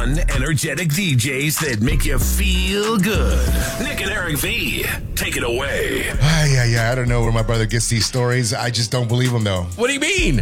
fun, energetic DJs that make you feel good. Nick and Eric V, take it away. I don't know where my brother gets these stories. I just don't believe them, though. What do you mean?